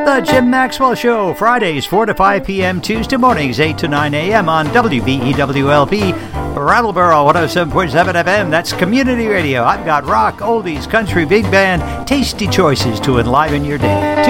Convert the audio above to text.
The Jim Maxwell Show, Fridays 4 to 5 p.m., Tuesday mornings 8 to 9 a.m. on WVEWLP, Rattleboro 107.7 FM. That's community radio. I've got rock, oldies, country, big band, tasty choices to enliven your day.